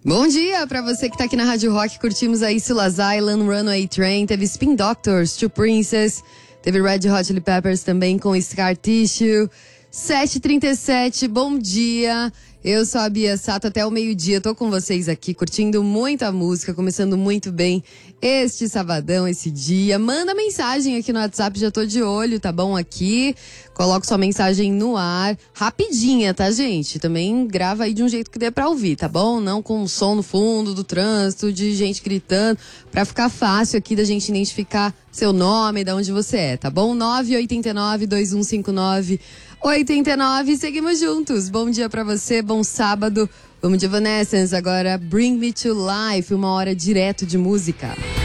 Bom dia pra você que tá aqui na Rádio Rock. Curtimos aí Silas Island, Runaway Train, teve Spin Doctors, Two Princess, teve Red Hot Chili Peppers também com Scar Tissue. 7h37, bom dia. Eu sou a Bia Sato, até o meio-dia tô com vocês aqui, curtindo muita música, começando muito bem este sabadão, esse dia. Manda mensagem aqui no WhatsApp, já tô de olho, tá bom? Aqui, coloco sua mensagem no ar, rapidinha, tá, gente? Também grava aí de um jeito que dê pra ouvir, tá bom? Não com som no fundo do trânsito, de gente gritando, pra ficar fácil aqui da gente identificar seu nome e de onde você é, tá bom? 989-2159-89, seguimos juntos. Bom dia pra você, bom sábado. Vamos de Evanescence agora, Bring Me to Life, 1 hora direto de música.